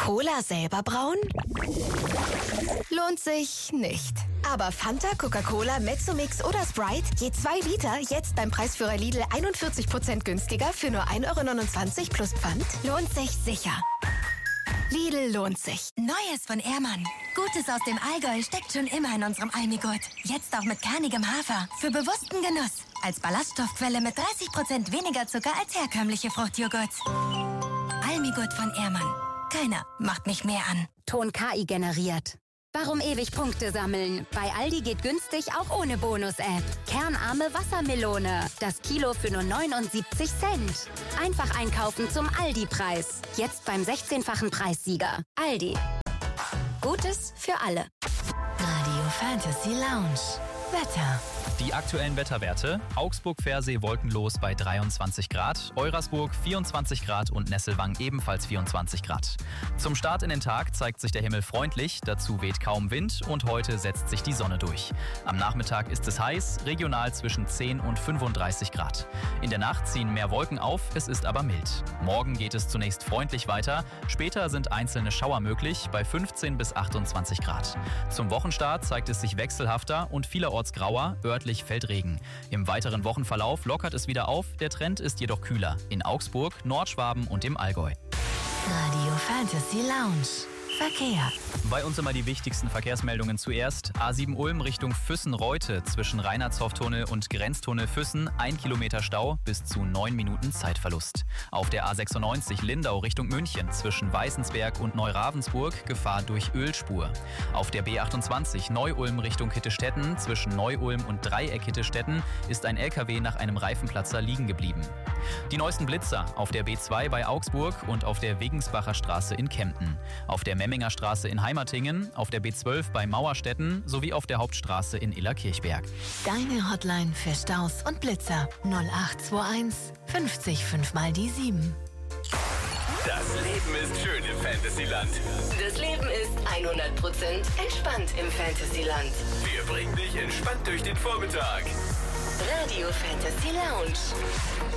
Cola selber brauen? Lohnt sich nicht. Aber Fanta, Coca-Cola, Mezzomix oder Sprite, je 2 Liter, jetzt beim Preisführer Lidl 41% günstiger für nur 1,29 € plus Pfand, lohnt sich sicher. Lidl lohnt sich. Neues von Ehrmann. Gutes aus dem Allgäu steckt schon immer in unserem Almigurt. Jetzt auch mit kernigem Hafer. Für bewussten Genuss. Als Ballaststoffquelle mit 30% weniger Zucker als herkömmliche Fruchtjoghurts. Almigurt von Ehrmann. Keiner macht mich mehr an. Ton KI generiert. Warum ewig Punkte sammeln? Bei Aldi geht günstig auch ohne Bonus-App. Kernarme Wassermelone. Das Kilo für nur 79 Cent. Einfach einkaufen zum Aldi-Preis. Jetzt beim 16-fachen Preissieger. Aldi. Gutes für alle. Radio Fantasy Lounge. Wetter. Die aktuellen Wetterwerte: Augsburg-Versee wolkenlos bei 23 Grad, Eurasburg 24 Grad und Nesselwang ebenfalls 24 Grad. Zum Start in den Tag zeigt sich der Himmel freundlich, dazu weht kaum Wind und heute setzt sich die Sonne durch. Am Nachmittag ist es heiß, regional zwischen 10 und 35 Grad. In der Nacht ziehen mehr Wolken auf, es ist aber mild. Morgen geht es zunächst freundlich weiter, später sind einzelne Schauer möglich bei 15 bis 28 Grad. Zum Wochenstart zeigt es sich wechselhafter und vielerorts grauer, örtlich fällt Regen. Im weiteren Wochenverlauf lockert es wieder auf, der Trend ist jedoch kühler. In Augsburg, Nordschwaben und im Allgäu. Radio Fantasy Lounge. Verkehr. Bei uns immer die wichtigsten Verkehrsmeldungen zuerst. A7 Ulm Richtung Füssen-Reute zwischen Reinhardshof-Tunnel und Grenztunnel Füssen 1 Kilometer Stau bis zu 9 Minuten Zeitverlust. Auf der A96 Lindau Richtung München zwischen Weißensberg und Neuravensburg Gefahr durch Ölspur. Auf der B28 Neu-Ulm Richtung Hittestetten zwischen Neu-Ulm und Dreieck Hittestetten ist ein LKW nach einem Reifenplatzer liegen geblieben. Die neuesten Blitzer auf der B2 bei Augsburg und auf der Wegensbacher Straße in Kempten. Auf der Memminger Straße in Heimatingen, auf der B12 bei Mauerstetten sowie auf der Hauptstraße in Illerkirchberg. Deine Hotline für Staus und Blitzer 0821 50 5 mal die 7. Das Leben ist schön im Fantasyland. Das Leben ist 100% entspannt im Fantasyland. Wir bringen dich entspannt durch den Vormittag. Radio Fantasy Lounge.